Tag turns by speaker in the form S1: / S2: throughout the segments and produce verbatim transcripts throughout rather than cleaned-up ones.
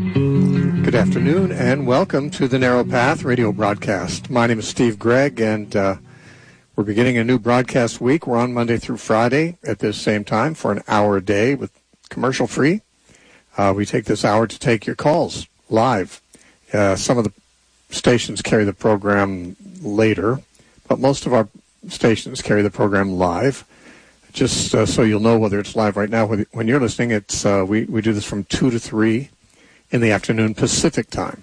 S1: Good afternoon and welcome to the Narrow Path radio broadcast. My name is Steve Gregg, and uh, we're beginning a new broadcast week. We're on Monday through Friday at this same time for an hour a day with commercial free. Uh, we take this hour to take your calls live. Uh, some of the stations carry the program later, but most of our stations carry the program live. Just uh, so you'll know whether it's live right now, when you're listening, it's uh, we, we do this from two to three in the afternoon Pacific time.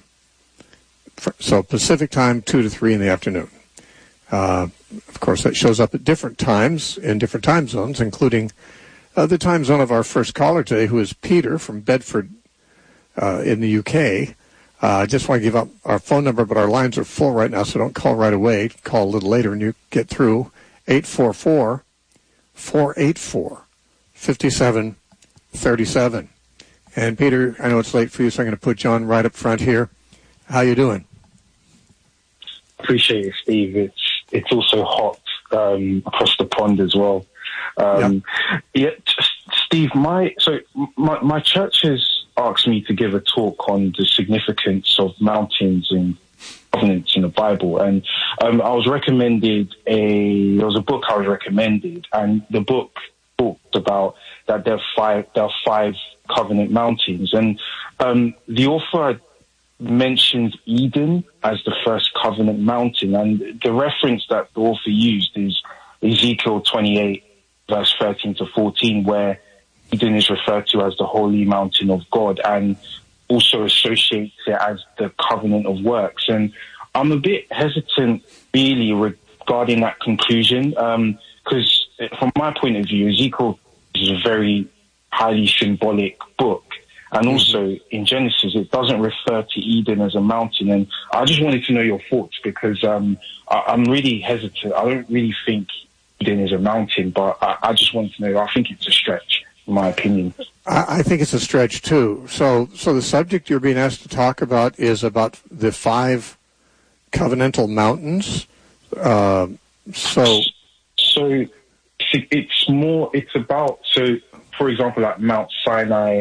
S1: So Pacific time, two to three in the afternoon. Uh, of course, that shows up at different times in different time zones, including uh, the time zone of our first caller today, who is Peter from Bedford uh, in the U K. I uh, just want to give up our phone number, but our lines are full right now, so don't call right away. Call a little later and you get through. eight four four, four eight four, five seven three seven. And Peter, I know it's late for you, so I'm going to put you on right up front here. How you doing?
S2: Appreciate it, Steve. It's it's also hot um, across the pond as well. Um, yeah. yeah, Steve, my so my my church has asked me to give a talk on the significance of mountains and covenants in the Bible, and um, I was recommended a there was a book I was recommended, and the book talked about that there are five there are five covenant mountains, and um, the author mentioned Eden as the first covenant mountain, and the reference that the author used is Ezekiel twenty-eight, verse thirteen to fourteen, where Eden is referred to as the holy mountain of God, and also associates it as the covenant of works. And I'm a bit hesitant, really, regarding that conclusion, because um, from my point of view, Ezekiel is a very highly symbolic book. And also in Genesis, it doesn't refer to Eden as a mountain. And I just wanted to know your thoughts, because um, I, I'm really hesitant. I don't really think Eden is a mountain, but I, I just wanted to know. I think it's a stretch, in my opinion.
S1: I, I think it's a stretch, too. So, so the subject you're being asked to talk about is about the five covenantal mountains. Uh, so,
S2: so it's more, it's about, so for example, like Mount Sinai.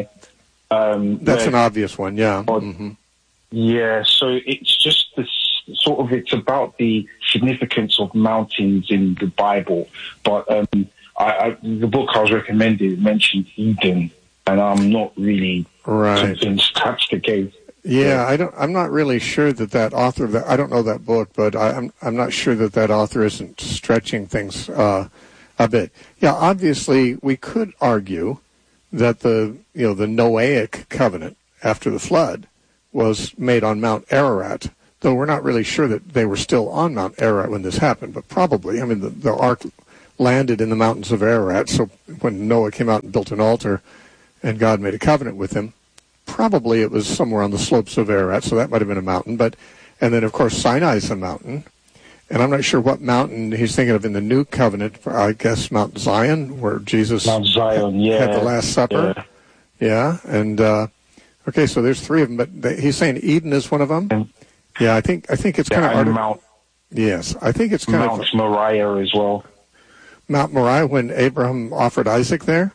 S2: Um,
S1: That's an obvious one, yeah. Mm-hmm.
S2: Yeah, so it's just this sort of, it's about the significance of mountains in the Bible. But um, I, I, the book I was recommended mentioned Eden, and I'm not really
S1: right.
S2: convinced that's the case.
S1: Yeah, yeah, I don't. I'm not really sure that that author of that. I don't know that book, but I, I'm I'm not sure that that author isn't stretching things uh, a bit. Yeah, obviously we could argue that the you know the Noahic covenant after the flood was made on Mount Ararat, though we're not really sure that they were still on Mount Ararat when this happened, but probably. I mean, the, the ark landed in the mountains of Ararat, so when Noah came out and built an altar and God made a covenant with him, probably it was somewhere on the slopes of Ararat, so that might have been a mountain. But and then, of course, Sinai is a mountain. And I'm not sure what mountain he's thinking of in the New Covenant. I guess Mount Zion, where Jesus
S2: Mount Zion, yeah.
S1: had the Last Supper. Yeah, yeah. and uh, okay, so there's three of them. But they, he's saying Eden is one of them. And, yeah, I think I think it's
S2: yeah,
S1: kind of
S2: and Mount.
S1: Yes, I think it's kind
S2: Mount
S1: of
S2: Mount Moriah as well.
S1: Mount Moriah, when Abraham offered Isaac there.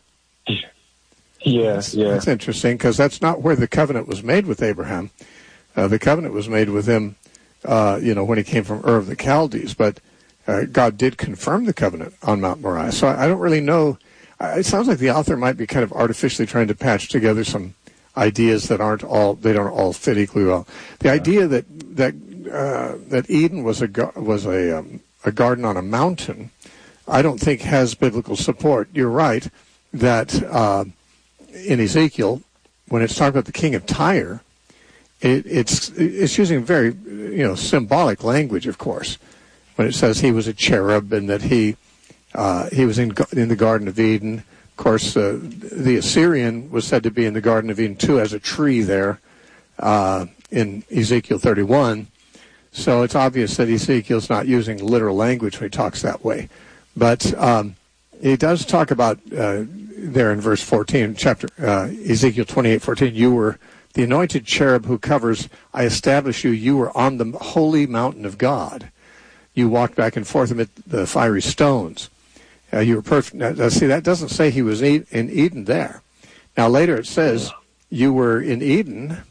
S2: Yeah,
S1: that's,
S2: yeah.
S1: That's interesting, because that's not where the covenant was made with Abraham. Uh, the covenant was made with him. Uh, you know, when he came from Ur of the Chaldees, but uh, God did confirm the covenant on Mount Moriah. So I, I don't really know. Uh, it sounds like the author might be kind of artificially trying to patch together some ideas that aren't all, they don't all fit equally well. The yeah. idea that that uh, that Eden was a was a um, a garden on a mountain, I don't think has biblical support. You're right that uh, in Ezekiel, when it's talking about the king of Tyre, It, it's it's using very you know symbolic language, of course, when it says he was a cherub and that he uh, he was in in the Garden of Eden. Of course, uh, the Assyrian was said to be in the Garden of Eden too, as a tree there uh, in Ezekiel thirty-one. So it's obvious that Ezekiel's not using literal language when he talks that way, but um, he does talk about uh, there in verse fourteen, chapter uh, Ezekiel twenty-eight fourteen. You were the anointed cherub who covers, I establish you, you were on the holy mountain of God. You walked back and forth amid the fiery stones. Uh, you were perfect. Now, see, that doesn't say he was in Eden there. Now, later it says you were in Eden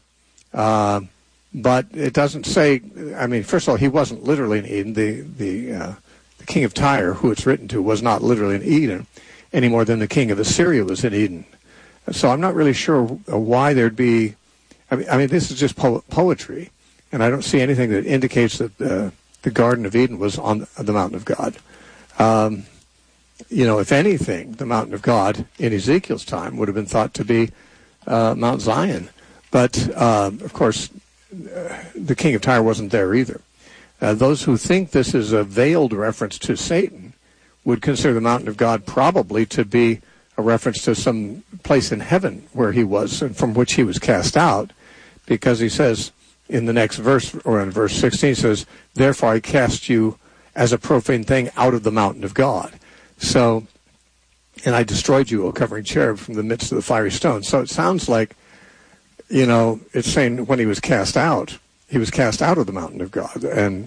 S1: Uh, but it doesn't say, I mean, first of all, he wasn't literally in Eden. The, the, uh, the king of Tyre, who it's written to, was not literally in Eden any more than the king of Assyria was in Eden. So I'm not really sure why there'd be, I mean, I mean this is just po- poetry, and I don't see anything that indicates that uh, the Garden of Eden was on the mountain of God. Um, you know, if anything, the mountain of God in Ezekiel's time would have been thought to be uh, Mount Zion. But, uh, of course, uh, the king of Tyre wasn't there either. Uh, those who think this is a veiled reference to Satan would consider the mountain of God probably to be a reference to some place in heaven where he was and from which he was cast out, because he says in the next verse, or in verse sixteen, he says, therefore I cast you as a profane thing out of the mountain of God. So, and I destroyed you, O covering cherub, from the midst of the fiery stone. So it sounds like, you know, it's saying when he was cast out, he was cast out of the mountain of God. And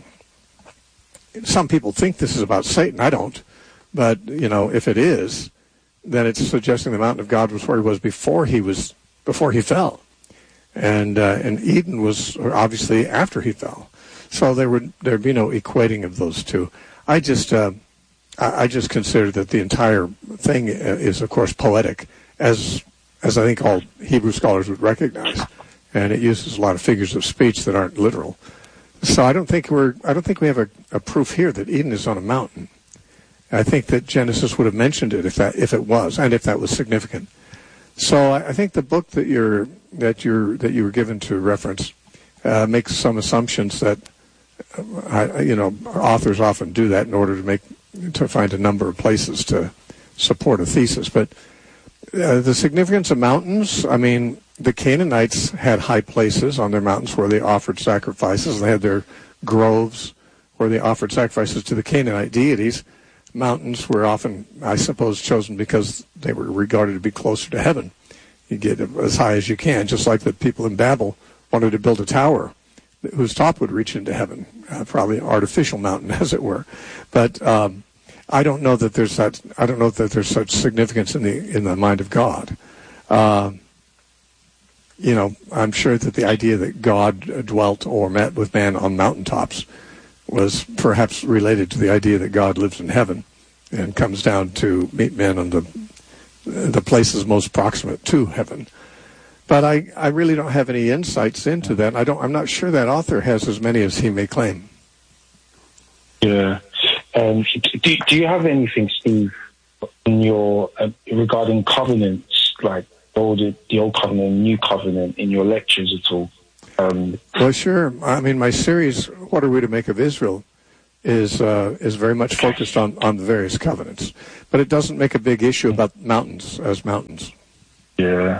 S1: some people think this is about Satan. I don't. But, you know, if it is, then it's suggesting the mountain of God was where he was before he was, before he fell. And, uh, and Eden was obviously after he fell. So there would, there'd be no equating of those two. I just, uh, I just consider that the entire thing is, of course, poetic, as as I think all Hebrew scholars would recognize, and it uses a lot of figures of speech that aren't literal. So I don't think we're I don't think we have a, a proof here that Eden is on a mountain. I think that Genesis would have mentioned it if that if it was, and if that was significant. So I, I think the book that you're that you're that you were given to reference uh, makes some assumptions that uh, I, you know authors often do that in order to make. to find a number of places to support a thesis. But uh, the significance of mountains, I mean, the Canaanites had high places on their mountains where they offered sacrifices. They had their groves where they offered sacrifices to the Canaanite deities. Mountains were often, I suppose, chosen because they were regarded to be closer to heaven. You get as high as you can, just like the people in Babel wanted to build a tower whose top would reach into heaven, uh, probably an artificial mountain, as it were. But um, I don't know that there's that. I don't know that there's such significance in the in the mind of God. Uh, you know, I'm sure that the idea that God dwelt or met with man on mountaintops was perhaps related to the idea that God lives in heaven and comes down to meet men on the the places most proximate to heaven. But I, I really don't have any insights into that. I don't. I'm not sure that author has as many as he may claim.
S2: Yeah. Um, do, do you have anything, Steve, in your uh, regarding covenants, like old, the old covenant, and new covenant, in your lectures at all? Um,
S1: well, sure. I mean, my series, "What Are We to Make of Israel," is uh, is very much focused on on the various covenants, but it doesn't make a big issue about mountains as mountains.
S2: Yeah.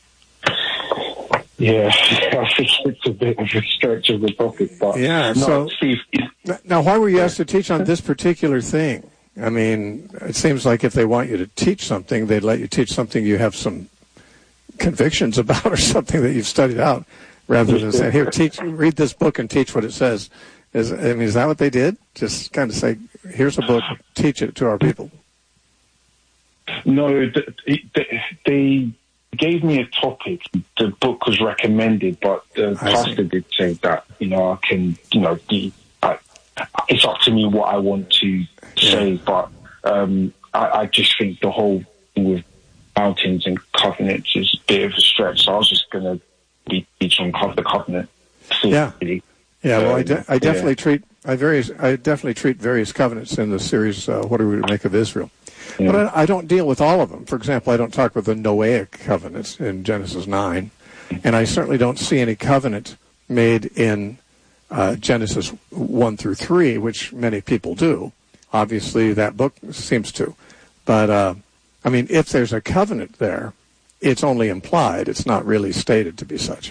S2: Yeah, I think it's a bit of a stretch of the topic, but
S1: yeah.
S2: No,
S1: so,
S2: Steve,
S1: now, why were you asked to teach on this particular thing? I mean, it seems like if they want you to teach something, they'd let you teach something you have some convictions about, or something that you've studied out, rather than say, "Here, teach, read this book and teach what it says." Is I mean, is that what they did? Just kind of say, "Here's a book, teach it to our people."
S2: No, they. they gave me a topic. The book was recommended, but the
S1: I
S2: pastor
S1: see.
S2: did say that, you know, I can, you know, the, I, it's up to me what I want to yeah. say, but um, I, I just think the whole thing with mountains and covenants is a bit of a stretch, so I was just going to be teach on the covenant.
S1: Yeah.
S2: Really.
S1: Yeah, well,
S2: um,
S1: I, de- I definitely
S2: yeah.
S1: treat I various I definitely treat various covenants in the series. Uh, what are we to make of Israel? Yeah. But I, I don't deal with all of them. For example, I don't talk about the Noahic covenants in Genesis nine, and I certainly don't see any covenant made in uh, Genesis one through three, which many people do. Obviously, that book seems to. But, uh, I mean, if there's a covenant there, it's only implied. It's not really stated to be such.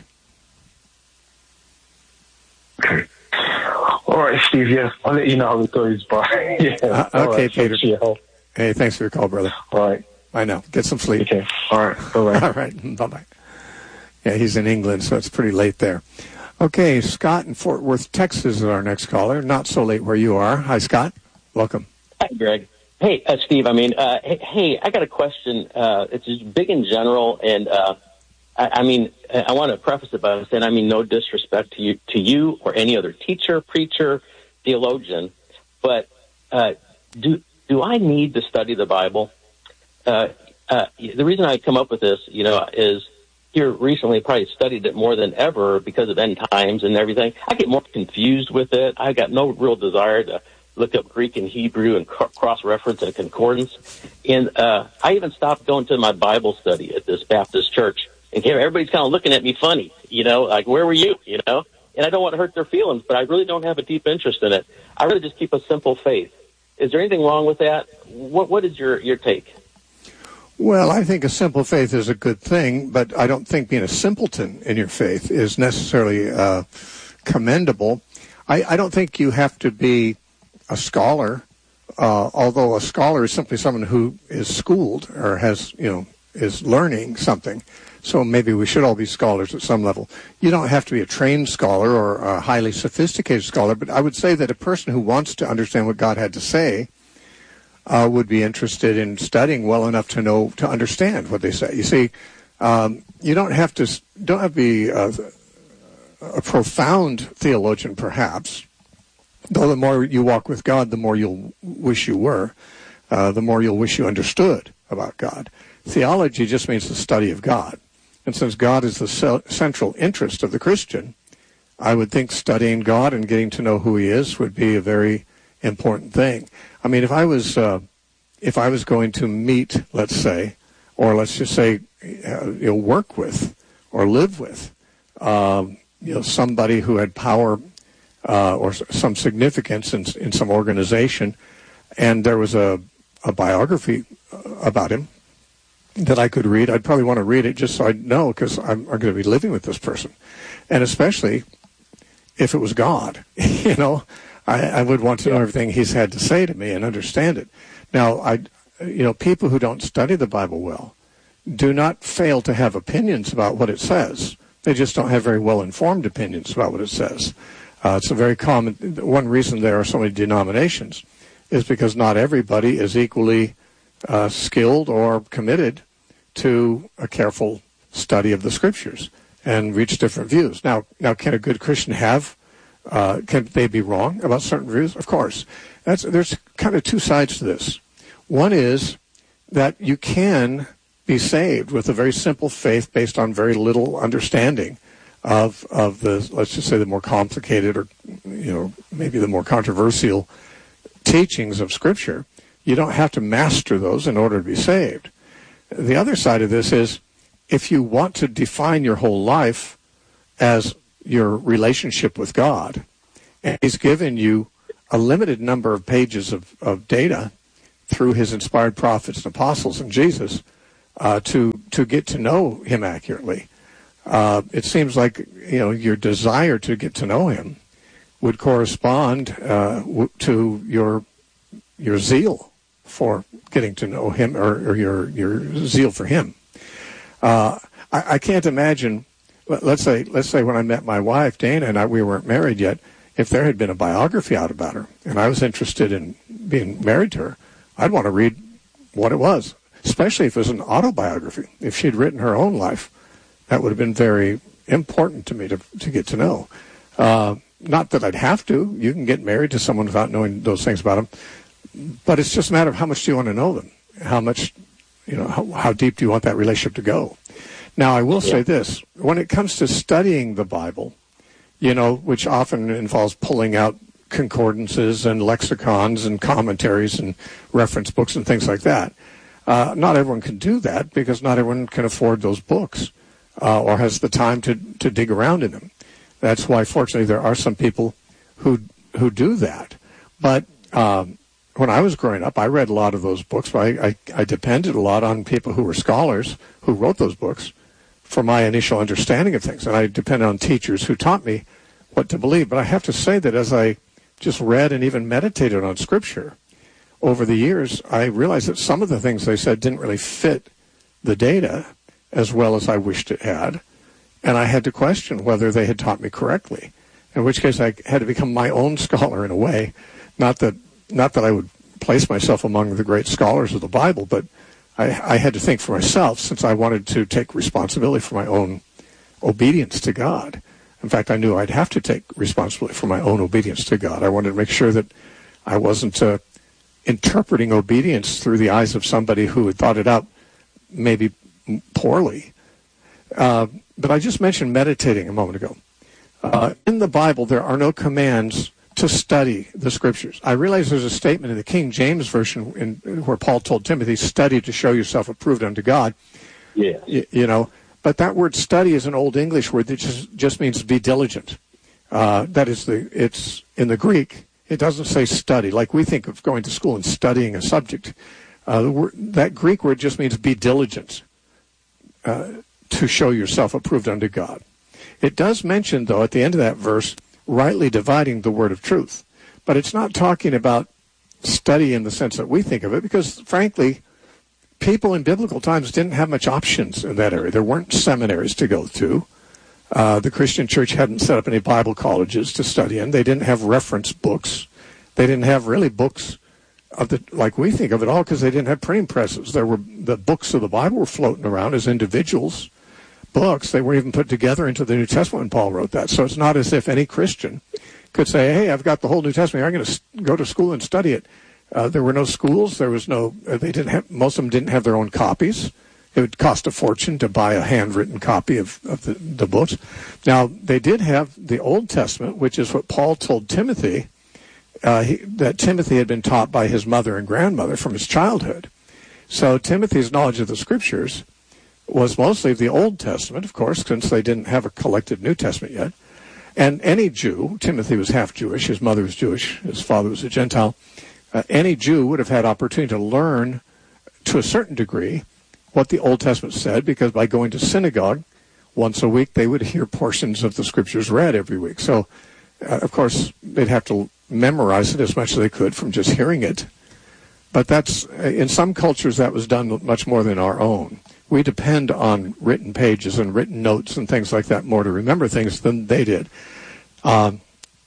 S2: Okay. All right, Steve, yeah, I'll let you know how it goes, but yeah.
S1: Uh, okay,
S2: right,
S1: Peter.
S2: Thanks for your help.
S1: Hey, thanks for your call, brother.
S2: All right.
S1: I know. Get some sleep.
S2: Okay. All right. Bye-bye.
S1: All right. Bye-bye. Yeah, he's in England, so it's pretty late there. Okay, Scott in Fort Worth, Texas is our next caller. Not so late where you are. Hi, Scott. Welcome.
S3: Hi, Greg. Hey, uh, Steve, I mean, uh, hey, hey, I got a question. Uh, it's just big in general, and uh, I, I mean, I want to preface it by saying, I mean, no disrespect to you, to you or any other teacher, preacher, theologian, but uh, do do I need to study the Bible? Uh, uh, the reason I come up with this, you know, is here recently probably studied it more than ever because of end times and everything. I get more confused with it. I got no real desire to look up Greek and Hebrew and cross-reference and concordance. And uh, I even stopped going to my Bible study at this Baptist church. And everybody's kind of looking at me funny, you know, like, where were you, you know? And I don't want to hurt their feelings, but I really don't have a deep interest in it. I really just keep a simple faith. Is there anything wrong with that? What What is your, your take?
S1: Well, I think a simple faith is a good thing, but I don't think being a simpleton in your faith is necessarily uh, commendable. I, I don't think you have to be a scholar, uh, although a scholar is simply someone who is schooled or has, you know, is learning something. So maybe we should all be scholars at some level. You don't have to be a trained scholar or a highly sophisticated scholar, but I would say that a person who wants to understand what God had to say uh, would be interested in studying well enough to know, to understand what they say. You see, um, you don't have to, don't have to be a, a profound theologian, perhaps, though the more you walk with God, the more you'll wish you were, uh, the more you'll wish you understood about God. Theology just means the study of God. And since God is the central interest of the Christian, I would think studying God and getting to know who He is would be a very important thing. I mean, if I was uh, if I was going to meet, let's say, or let's just say, uh, you know, work with or live with, um, you know, somebody who had power uh, or some significance in, in some organization, and there was a, a biography about him that I could read, I'd probably want to read it just so I'd know, because I'm, I'm going to be living with this person. And especially if it was God, you know, I, I would want to know everything He's had to say to me and understand it. Now, I, you know, people who don't study the Bible well do not fail to have opinions about what it says. They just don't have very well-informed opinions about what it says. Uh, it's a very common, one reason there are so many denominations is because not everybody is equally uh, skilled or committed to a careful study of the Scriptures and reach different views. Now, now, can a good Christian have, uh, can they be wrong about certain views? Of course. That's, there's kind of two sides to this. One is that you can be saved with a very simple faith based on very little understanding of, of the, let's just say, the more complicated or, you know, maybe the more controversial teachings of Scripture. You don't have to master those in order to be saved. The other side of this is if you want to define your whole life as your relationship with God, and He's given you a limited number of pages of, of data through His inspired prophets and apostles and Jesus uh, to to get to know Him accurately, uh, it seems like, you know, your desire to get to know Him would correspond uh, w- to your your zeal for getting to know Him, or, or your your zeal for Him. Uh, I, I can't imagine. Let, let's say let's say when I met my wife Dana and I, we weren't married yet. If there had been a biography out about her and I was interested in being married to her, I'd want to read what it was, especially if it was an autobiography. If she'd written her own life, that would have been very important to me to to get to know. Uh, not that I'd have to. You can get married to someone without knowing those things about them. But it's just a matter of how much do you want to know them? How much, you know, how, how deep do you want that relationship to go? Now, I will say this. When it comes to studying the Bible, you know, which often involves pulling out concordances and lexicons and commentaries and reference books and things like that, uh, not everyone can do that because not everyone can afford those books uh, or has the time to, to dig around in them. That's why, fortunately, there are some people who who do that. But um, when I was growing up, I read a lot of those books, but I, I, I depended a lot on people who were scholars who wrote those books for my initial understanding of things. And I depended on teachers who taught me what to believe. But I have to say that as I just read and even meditated on Scripture over the years, I realized that some of the things they said didn't really fit the data as well as I wished it had. And I had to question whether they had taught me correctly, in which case I had to become my own scholar in a way. Not that not that I would place myself among the great scholars of the Bible, but I, I had to think for myself, since I wanted to take responsibility for my own obedience to God. In fact, I knew I'd have to take responsibility for my own obedience to God. I wanted to make sure that I wasn't uh, interpreting obedience through the eyes of somebody who had thought it out maybe poorly. Uh, but I just mentioned meditating a moment ago. Uh, in the Bible, there are no commands to study the Scriptures. I realize there's a statement in the King James Version in, where Paul told Timothy, study to show yourself approved unto God.
S3: Yeah.
S1: You, you know, but that word study is an Old English word that just, just means be diligent. Uh, that is the, it's in the Greek, it doesn't say study, like we think of going to school and studying a subject. Uh, the word, that Greek word just means be diligent, uh, to show yourself approved unto God. It does mention, though, at the end of that verse, rightly dividing the word of truth. But it's not talking about study in the sense that we think of it, because, frankly, people in biblical times didn't have much options in that area. There weren't seminaries to go to. Uh, the Christian church hadn't set up any Bible colleges to study in. They didn't have reference books. They didn't have really books of the like we think of it all, because they didn't have printing presses. There were the books of the Bible were floating around as individuals books. They weren't even put together into the New Testament when Paul wrote that. So it's not as if any Christian could say, hey, I've got the whole New Testament. I'm going to go to school and study it. Uh, there were no schools. There was no, uh, they didn't have, most of them didn't have their own copies. It would cost a fortune to buy a handwritten copy of, of the, the books. Now, they did have the Old Testament, which is what Paul told Timothy, uh, he, that Timothy had been taught by his mother and grandmother from his childhood. So Timothy's knowledge of the Scriptures was mostly the Old Testament, of course, since they didn't have a collected New Testament yet. And any Jew, Timothy was half Jewish, his mother was Jewish, his father was a Gentile, uh, any Jew would have had opportunity to learn to a certain degree what the Old Testament said, because by going to synagogue once a week, they would hear portions of the Scriptures read every week. So, uh, of course, they'd have to memorize it as much as they could from just hearing it. But that's, in some cultures, that was done much more than our own. We depend on written pages and written notes and things like that more to remember things than they did. Um,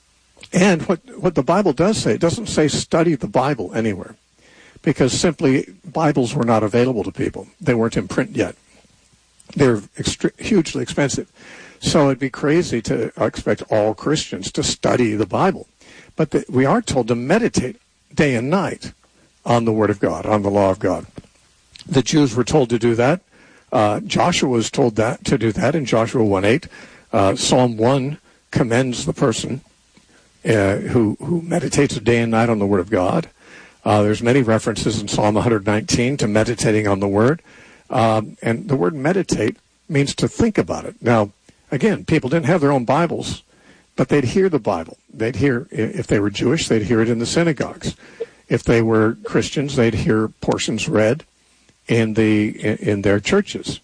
S1: and what, what the Bible does say, it doesn't say study the Bible anywhere, because simply Bibles were not available to people. They weren't in print yet. They're extre- hugely expensive. So it'd be crazy to expect all Christians to study the Bible. But the, we are told to meditate day and night on the Word of God, on the law of God. The Jews were told to do that. Uh, Joshua was told that to do that in Joshua one eight. Uh, Psalm one commends the person uh, who who meditates day and night on the Word of God. Uh, there's many references in Psalm one nineteen to meditating on the Word. Um, and the word meditate means to think about it. Now, again, people didn't have their own Bibles, but they'd hear the Bible. They'd hear, if they were Jewish, they'd hear it in the synagogues. If they were Christians, they'd hear portions read in the in, in their churches.